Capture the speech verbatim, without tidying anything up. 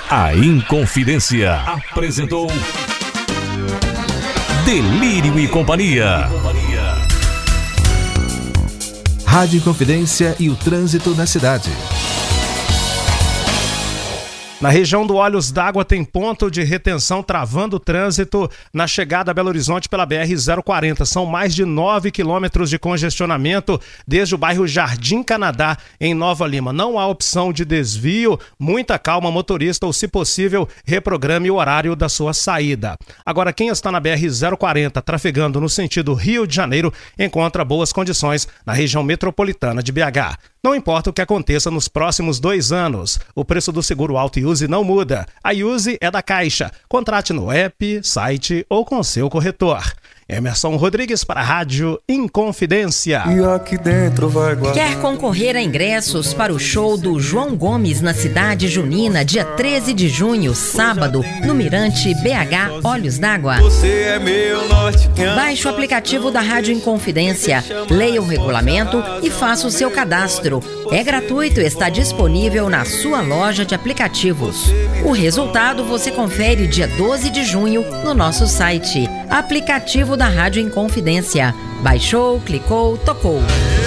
A Inconfidência apresentou Delírio e Companhia. Rádio Inconfidência e o trânsito na cidade. Na região do Olhos d'Água tem ponto de retenção travando o trânsito na chegada a Belo Horizonte pela B R zero quarenta. São mais de nove quilômetros de congestionamento desde o bairro Jardim Canadá, em Nova Lima. Não há opção de desvio. Muita calma, motorista, ou se possível, reprograme o horário da sua saída. Agora, quem está na B R zero quarenta trafegando no sentido Rio de Janeiro encontra boas condições na região metropolitana de B H. Não importa o que aconteça nos próximos dois anos, o preço do seguro Auto Use não muda. A Use é da Caixa. Contrate no app, site ou com seu corretor. Emerson Rodrigues para a Rádio Inconfidência. E aqui dentro vai guardar. Quer concorrer a ingressos para o show do João Gomes na Cidade Junina, dia treze de junho, sábado, no Mirante B H Olhos d'Água? Você é meu norte. Baixe o aplicativo da Rádio Inconfidência, leia o regulamento e faça o seu cadastro. É gratuito e está disponível na sua loja de aplicativos. O resultado você confere dia doze de junho no nosso site. Aplicativo da Rádio Inconfidência. Baixou, clicou, tocou.